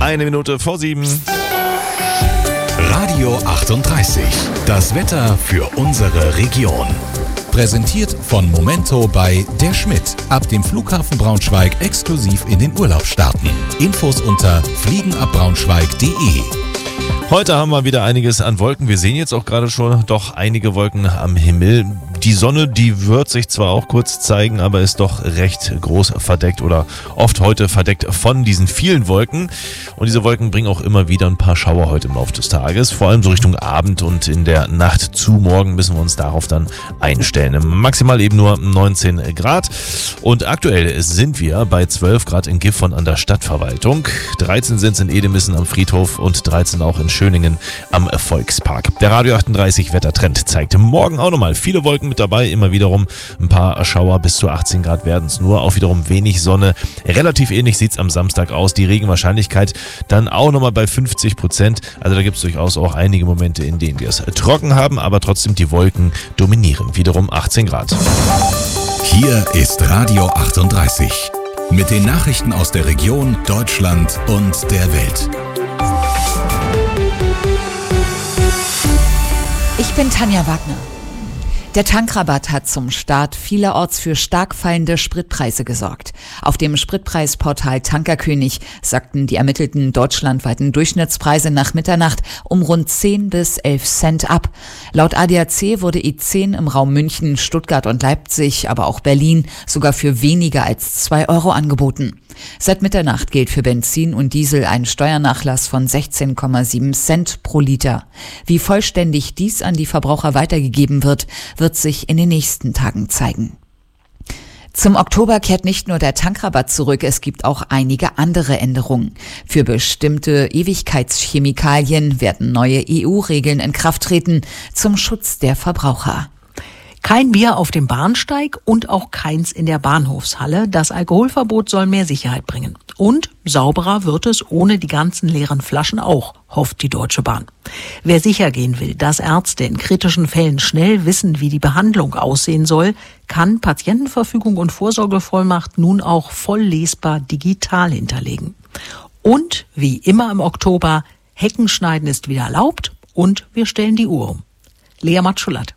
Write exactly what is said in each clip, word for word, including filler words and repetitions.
Eine Minute vor sieben. Radio achtunddreißig. Das Wetter für unsere Region. Präsentiert von Momento bei Der Schmidt. Ab dem Flughafen Braunschweig exklusiv in den Urlaub starten. Infos unter fliegenabbraunschweig punkt de. Heute haben wir wieder einiges an Wolken. Wir sehen jetzt auch gerade schon doch einige Wolken am Himmel. Die Sonne, die wird sich zwar auch kurz zeigen, aber ist doch recht groß verdeckt oder oft heute verdeckt von diesen vielen Wolken. Und diese Wolken bringen auch immer wieder ein paar Schauer heute im Laufe des Tages. Vor allem so Richtung Abend und in der Nacht zu morgen müssen wir uns darauf dann einstellen. Maximal eben nur neunzehn Grad. Und aktuell sind wir bei zwölf Grad in Gifhorn an der Stadtverwaltung. dreizehn sind es in Edemissen am Friedhof und dreizehn auch in Schöningen am Volkspark. Der Radio achtunddreißig Wettertrend zeigt morgen auch nochmal viele Wolken mit dabei, immer wiederum ein paar Schauer, bis zu achtzehn Grad werden es nur, auch wiederum wenig Sonne. Relativ ähnlich sieht es am Samstag aus, die Regenwahrscheinlichkeit dann auch nochmal bei fünfzig Prozent, also da gibt es durchaus auch einige Momente, in denen wir es trocken haben, aber trotzdem die Wolken dominieren, wiederum achtzehn Grad. Hier ist Radio achtunddreißig mit den Nachrichten aus der Region, Deutschland und der Welt. Ich bin Tanja Wagner. Der Tankrabatt hat zum Start vielerorts für stark fallende Spritpreise gesorgt. Auf dem Spritpreisportal Tankerkönig sagten die ermittelten deutschlandweiten Durchschnittspreise nach Mitternacht um rund zehn bis elf Cent ab. Laut A D A C wurde E zehn im Raum München, Stuttgart und Leipzig, aber auch Berlin sogar für weniger als zwei Euro angeboten. Seit Mitternacht gilt für Benzin und Diesel ein Steuernachlass von sechzehn Komma sieben Cent pro Liter. Wie vollständig dies an die Verbraucher weitergegeben wird, wird sich in den nächsten Tagen zeigen. Zum Oktober kehrt nicht nur der Tankrabatt zurück, es gibt auch einige andere Änderungen. Für bestimmte Ewigkeitschemikalien werden neue E U-Regeln in Kraft treten zum Schutz der Verbraucher. Kein Bier auf dem Bahnsteig und auch keins in der Bahnhofshalle. Das Alkoholverbot soll mehr Sicherheit bringen. Und sauberer wird es ohne die ganzen leeren Flaschen auch, hofft die Deutsche Bahn. Wer sicher gehen will, dass Ärzte in kritischen Fällen schnell wissen, wie die Behandlung aussehen soll, kann Patientenverfügung und Vorsorgevollmacht nun auch voll lesbar digital hinterlegen. Und wie immer im Oktober, Heckenschneiden ist wieder erlaubt und wir stellen die Uhr um. Lea Matschulat.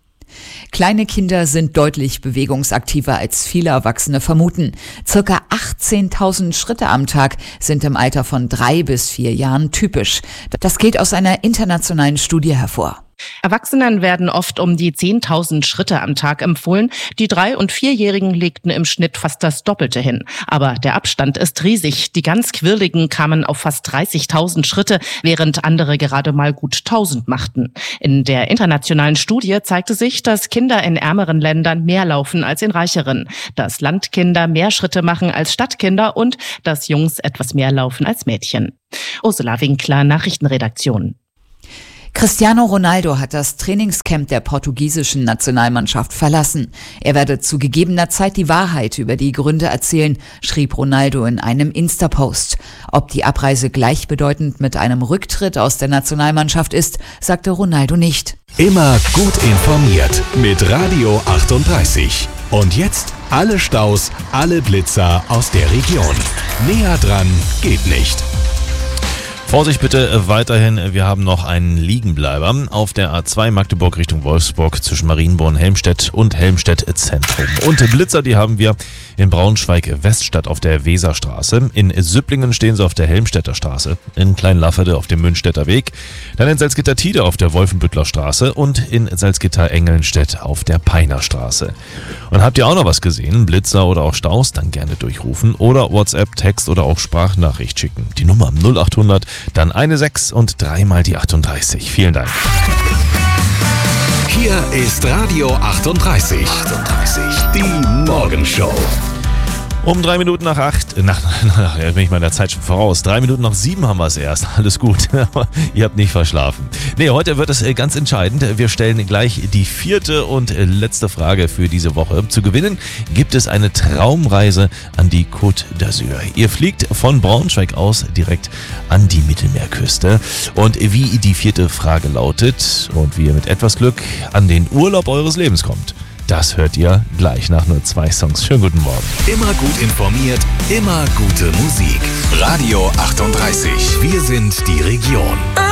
Kleine Kinder sind deutlich bewegungsaktiver als viele Erwachsene vermuten. Circa achtzehntausend Schritte am Tag sind im Alter von drei bis vier Jahren typisch. Das geht aus einer internationalen Studie hervor. Erwachsenen werden oft um die zehntausend Schritte am Tag empfohlen. Die Drei- und Vierjährigen legten im Schnitt fast das Doppelte hin. Aber der Abstand ist riesig. Die ganz Quirligen kamen auf fast dreißigtausend Schritte, während andere gerade mal gut tausend machten. In der internationalen Studie zeigte sich, dass Kinder in ärmeren Ländern mehr laufen als in reicheren, dass Landkinder mehr Schritte machen als Stadtkinder und dass Jungs etwas mehr laufen als Mädchen. Ursula Winkler, Nachrichtenredaktion. Cristiano Ronaldo hat das Trainingscamp der portugiesischen Nationalmannschaft verlassen. Er werde zu gegebener Zeit die Wahrheit über die Gründe erzählen, schrieb Ronaldo in einem Insta-Post. Ob die Abreise gleichbedeutend mit einem Rücktritt aus der Nationalmannschaft ist, sagte Ronaldo nicht. Immer gut informiert mit Radio achtunddreißig. Und jetzt alle Staus, alle Blitzer aus der Region. Näher dran geht nicht. Vorsicht bitte weiterhin, wir haben noch einen Liegenbleiber auf der A zwei Magdeburg Richtung Wolfsburg zwischen Marienborn, Helmstedt und Helmstedt Zentrum. Und Blitzer, die haben wir in Braunschweig-Weststadt auf der Weserstraße. In Süpplingen stehen sie auf der Helmstedter Straße, in Kleinlafferde auf dem Münstetter Weg, dann in Salzgitter-Tide auf der Wolfenbüttler Straße und in Salzgitter-Engelnstedt auf der Peiner Straße. Und habt ihr auch noch was gesehen, Blitzer oder auch Staus, dann gerne durchrufen oder WhatsApp, Text oder auch Sprachnachricht schicken. Die Nummer null achthundert, dann eine sechs und dreimal die achtunddreißig. Vielen Dank. Hier ist Radio achtunddreißig. achtunddreißig. Die Morgenshow. Um drei Minuten nach acht, nach, nach, jetzt bin ich meiner Zeit schon voraus, drei Minuten nach sieben haben wir es erst, alles gut, ihr habt nicht verschlafen. Nee, heute wird es ganz entscheidend, wir stellen gleich die vierte und letzte Frage für diese Woche. Zu gewinnen gibt es eine Traumreise an die Côte d'Azur. Ihr fliegt von Braunschweig aus direkt an die Mittelmeerküste und wie die vierte Frage lautet und wie ihr mit etwas Glück an den Urlaub eures Lebens kommt. Das hört ihr gleich nach nur zwei Songs. Schönen guten Morgen. Immer gut informiert, immer gute Musik. Radio achtunddreißig. Wir sind die Region.